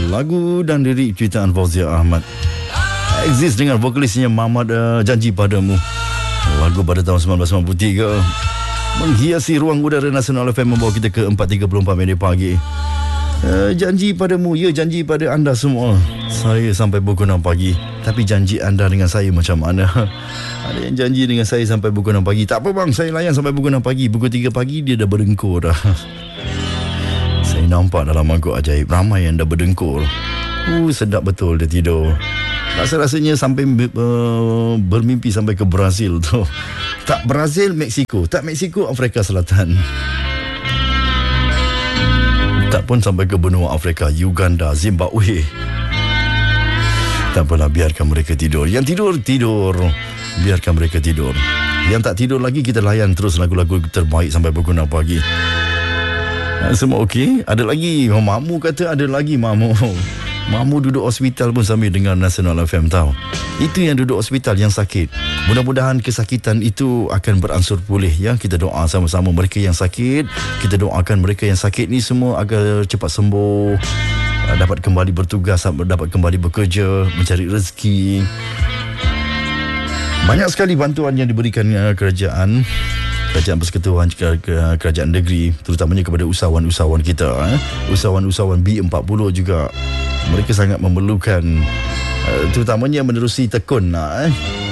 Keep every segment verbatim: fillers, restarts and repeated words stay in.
Lagu dan lirik ciptaan Fauzia Ahmad Exist dengan vokalisnya Mamat uh, Janji Padamu. Lagu pada tahun sembilan belas sembilan puluh tiga menghiasi ruang udara Nasional F M, membawa kita ke empat tiga puluh empat minit pagi. uh, Janji padamu, ya janji pada anda semua. Saya sampai pukul enam pagi. Tapi janji anda dengan saya macam mana? Ada yang janji dengan saya sampai pukul enam pagi. Tak apa bang, saya layan sampai pukul enam pagi. Pukul tiga pagi dia dah berdengkur dah. Saya nampak dalam mangkuk ajaib ramai yang dah berdengkur. Uh, sedap betul dia tidur. Rasa-rasanya sampai uh, bermimpi sampai ke Brazil tu. Tak Brazil, Mexico. Tak Mexico, Afrika Selatan. Tak pun sampai ke benua Afrika, Uganda, Zimbabwe. Tak apalah, biarkan mereka tidur. Yang tidur, tidur. Biarkan mereka tidur. Yang tak tidur lagi, kita layan terus lagu-lagu terbaik sampai pukul enam pagi. Semua okey? Ada lagi. Mamu kata ada lagi Mamu. Mamu duduk hospital pun sambil dengar Nasional F M tahu. Itu yang duduk hospital yang sakit. Mudah-mudahan kesakitan itu akan beransur pulih ya. Kita doa sama-sama mereka yang sakit. Kita doakan mereka yang sakit ni semua agar cepat sembuh, dapat kembali bertugas, dapat kembali bekerja, mencari rezeki. Banyak sekali bantuan yang diberikan kerajaan Kerajaan Persekutuan Kerajaan Negeri, terutamanya kepada usahawan-usahawan kita, eh? Usahawan-usahawan B empat puluh juga. Mereka sangat memerlukan, uh, terutamanya menerusi tekun eh?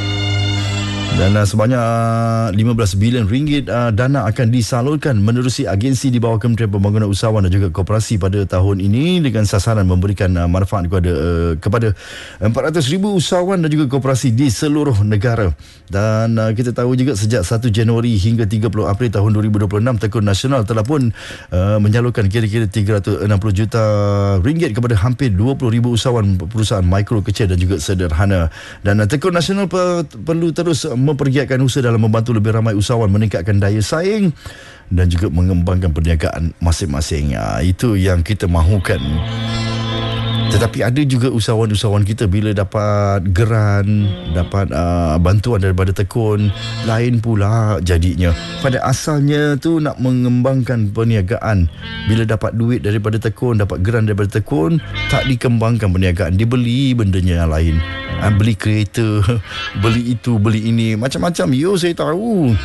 Dan uh, sebanyak lima belas bilion ringgit uh, dana akan disalurkan menerusi agensi di bawah Kementerian Pembangunan Usahawan dan juga Koperasi pada tahun ini, dengan sasaran memberikan uh, manfaat kepada uh, kepada empat ratus ribu usahawan dan juga koperasi di seluruh negara. Dan uh, kita tahu juga sejak satu Januari hingga tiga puluh April tahun dua ribu dua puluh enam, Tekun Nasional telah pun uh, menyalurkan kira-kira tiga ratus enam puluh juta ringgit kepada hampir dua puluh ribu usahawan perusahaan mikro, kecil dan juga sederhana. Dan uh, Tekun Nasional per, perlu terus mempergiatkan usaha dalam membantu lebih ramai usahawan meningkatkan daya saing dan juga mengembangkan perniagaan masing-masing. Ya, itu yang kita mahukan. Tetapi ada juga usahawan-usahawan kita bila dapat geran, dapat uh, bantuan daripada Tekun, lain pula jadinya. Pada asalnya tu nak mengembangkan perniagaan, bila dapat duit daripada Tekun, dapat geran daripada Tekun, tak dikembangkan perniagaan, dibeli bendanya yang lain. Uh, beli kereta, beli itu, beli ini, macam-macam. Yo, saya tahu.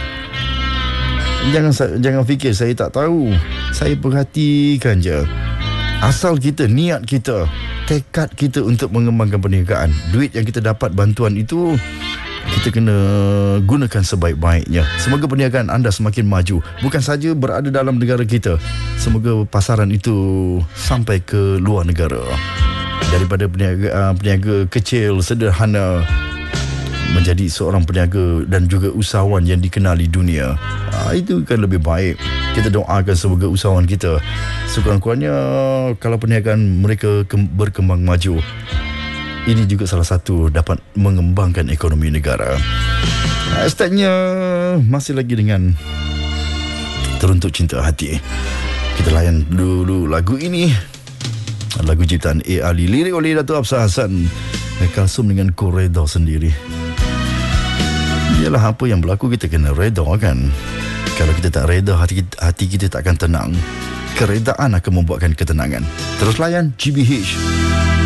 Jangan jangan fikir saya tak tahu. Saya perhatikan je. Asal kita, niat kita, tekad kita untuk mengembangkan perniagaan, duit yang kita dapat bantuan itu kita kena gunakan sebaik-baiknya. Semoga perniagaan anda semakin maju, bukan saja berada dalam negara kita, semoga pasaran itu sampai ke luar negara. Daripada peniaga, peniaga kecil, sederhana, menjadi seorang peniaga dan juga usahawan yang dikenali dunia. Ha, itu kan lebih baik. Kita doakan semoga usahawan kita sekurang-kurangnya, kalau perniagaan mereka berkembang maju, ini juga salah satu dapat mengembangkan ekonomi negara. Hashtagnya masih lagi dengan Teruntuk Cinta Hati. Kita layan dulu lagu ini. Lagu ciptaan A. Ali, lirik oleh Dato' Absar Hassan, Kalsum dengan Ko Reda sendiri. Yalah, apa yang berlaku kita kena reda kan. Kalau kita tak reda, hati kita, hati kita tak akan tenang. Keredaan akan membuatkan ketenangan. Terus layan G B H.